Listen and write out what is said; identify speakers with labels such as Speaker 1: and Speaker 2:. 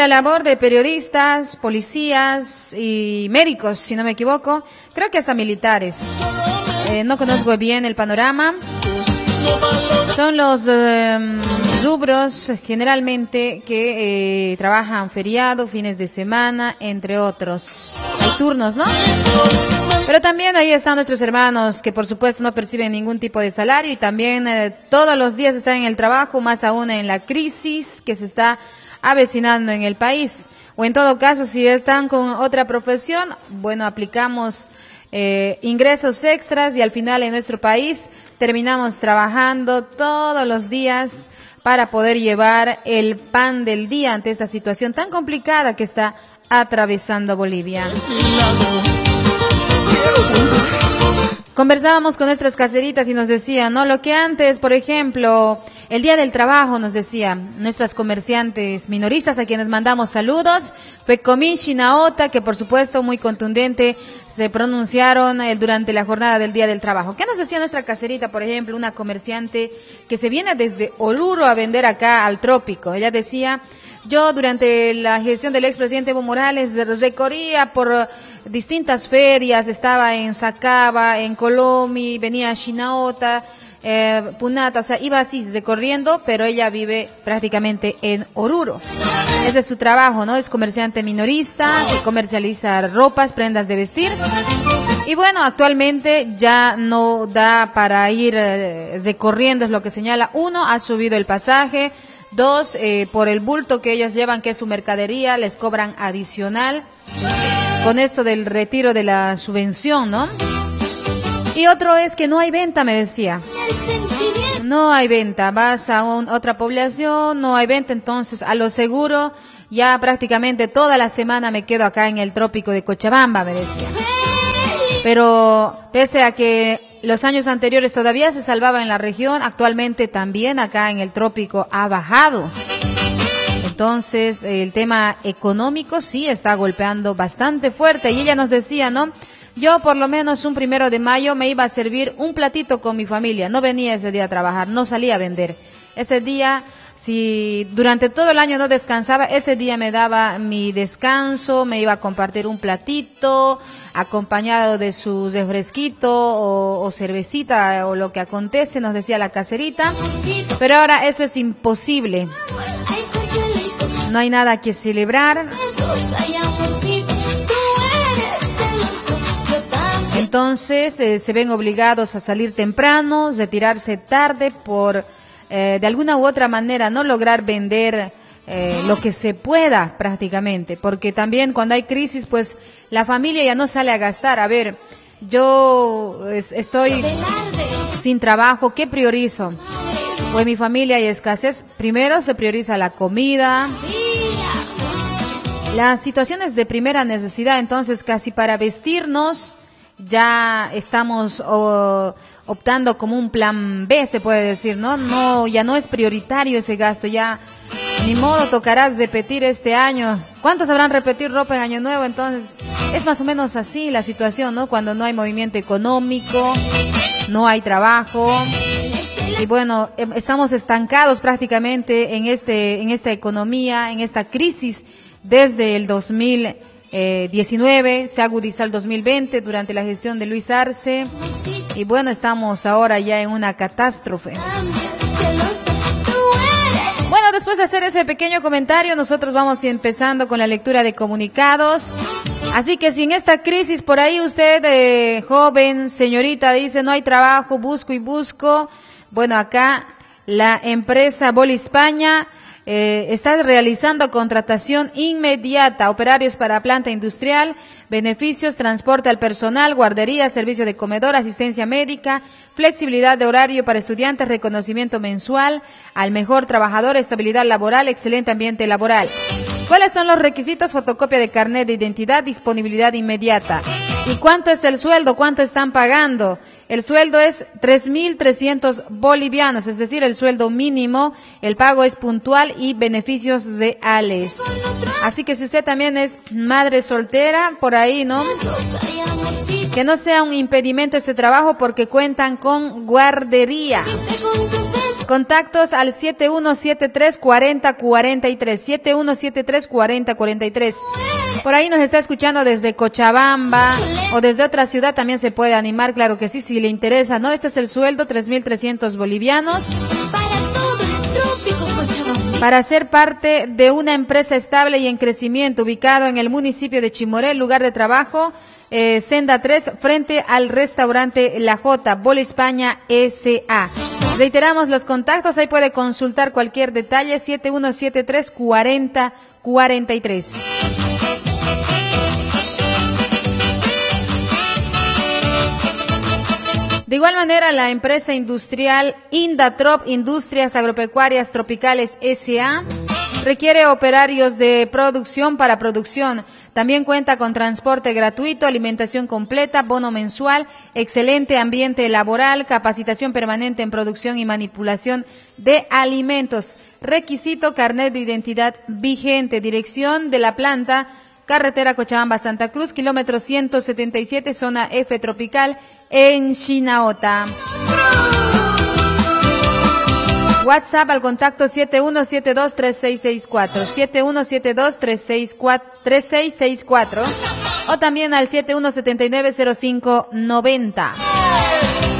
Speaker 1: la labor de periodistas, policías y médicos, si no me equivoco, creo que hasta militares. No conozco bien el panorama. Son los rubros generalmente que trabajan feriado, fines de semana, entre otros. Hay turnos, ¿no? Pero también ahí están nuestros hermanos que por supuesto no perciben ningún tipo de salario y también todos los días están en el trabajo, más aún en la crisis que se está avecinando en el país. O en todo caso, si están con otra profesión, bueno, aplicamos ingresos extras y al final en nuestro país terminamos trabajando todos los días para poder llevar el pan del día ante esta situación tan complicada que está atravesando Bolivia. Conversábamos con nuestras caseritas y nos decían, ¿no? Lo que antes, por ejemplo, el Día del Trabajo, nos decían nuestras comerciantes minoristas a quienes mandamos saludos, Fecomin Shinaota, que por supuesto muy contundente se pronunciaron durante la jornada del Día del Trabajo. ¿Qué nos decía nuestra caserita, por ejemplo, una comerciante que se viene desde Oruro a vender acá al trópico? Ella decía, yo durante la gestión del expresidente Evo Morales recorría por distintas ferias, estaba en Sacaba, en Colomi, venía a Shinaota, Punata, o sea, iba así recorriendo, pero ella vive prácticamente en Oruro. Ese es su trabajo, ¿no? Es comerciante minorista, se comercializa ropas, prendas de vestir. Y bueno, actualmente ya no da para ir recorriendo, es lo que señala. Uno, ha subido el pasaje. Dos, por el bulto que ellos llevan, que es su mercadería, les cobran adicional con esto del retiro de la subvención, ¿no? Y otro es que no hay venta, me decía. No hay venta, vas a otra población, no hay venta, entonces a lo seguro ya prácticamente toda la semana me quedo acá en el trópico de Cochabamba, me decía. Pero pese a que los años anteriores todavía se salvaba en la región, actualmente también acá en el trópico ha bajado. Entonces el tema económico sí está golpeando bastante fuerte. Y ella nos decía, ¿no? Yo por lo menos un 1 de mayo me iba a servir un platito con mi familia. No venía ese día a trabajar, no salía a vender. Ese día, si durante todo el año no descansaba, ese día me daba mi descanso, me iba a compartir un platito acompañado de su refresquito o cervecita o lo que acontece, nos decía la caserita. Pero ahora eso es imposible. No hay nada que celebrar. Entonces se ven obligados a salir temprano, retirarse tarde por de alguna u otra manera no lograr vender lo que se pueda prácticamente, porque también cuando hay crisis pues la familia ya no sale a gastar. A ver, yo estoy sin trabajo, ¿qué priorizo? Pues mi familia hay escasez, primero se prioriza la comida, las situaciones de primera necesidad, entonces casi para vestirnos ya estamos optando como un plan B, se puede decir, ¿no? No, ya no es prioritario ese gasto, ya ni modo, tocarás repetir este año. ¿Cuántos sabrán repetir ropa en Año Nuevo? Entonces, es más o menos así la situación, ¿no? Cuando no hay movimiento económico, no hay trabajo. Y bueno, estamos estancados prácticamente en esta economía, en esta crisis desde el 2019, se agudizó el 2020 durante la gestión de Luis Arce y bueno, estamos ahora ya en una catástrofe. Bueno, después de hacer ese pequeño comentario, nosotros vamos empezando con la lectura de comunicados. Así que si en esta crisis por ahí usted, joven, señorita, dice no hay trabajo, busco y busco, bueno, acá la empresa Boli España está realizando contratación inmediata, operarios para planta industrial, beneficios, transporte al personal, guardería, servicio de comedor, asistencia médica, flexibilidad de horario para estudiantes, reconocimiento mensual al mejor trabajador, estabilidad laboral, excelente ambiente laboral. ¿Cuáles son los requisitos? Fotocopia de carnet de identidad, disponibilidad inmediata. ¿Y cuánto es el sueldo? ¿Cuánto están pagando? El sueldo es 3.300 bolivianos, es decir, el sueldo mínimo, el pago es puntual y beneficios reales. Así que si usted también es madre soltera, por ahí, ¿no? Que no sea un impedimento este trabajo porque cuentan con guardería. Contactos al 7173-4043, 7173-4043. Por ahí nos está escuchando desde Cochabamba o desde otra ciudad, también se puede animar, claro que sí, si le interesa, ¿no? Este es el sueldo, 3.300 bolivianos. Para ser parte de una empresa estable y en crecimiento, ubicado en el municipio de Chimoré, lugar de trabajo, Senda 3, frente al restaurante La Jota, Bolo España S.A. Reiteramos los contactos, ahí puede consultar cualquier detalle, 7173-4043. De igual manera, la empresa industrial Indatrop, Industrias Agropecuarias Tropicales S.A., requiere operarios de producción para producción. También cuenta con transporte gratuito, alimentación completa, bono mensual, excelente ambiente laboral, capacitación permanente en producción y manipulación de alimentos. Requisito: carnet de identidad vigente. Dirección de la planta: carretera Cochabamba-Santa Cruz, kilómetro 177, zona F tropical, en Chinaota. WhatsApp al contacto 7172-3664, 7172-3664 o también al 7179-0590.